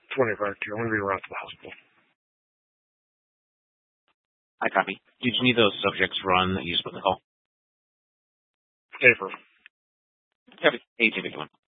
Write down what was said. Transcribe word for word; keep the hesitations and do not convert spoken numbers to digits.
twenty-five two. I'm going to be around to the hospital. I copy. Did you need those subjects run that you split the call? Paper. Copy. eighteen fifty-one.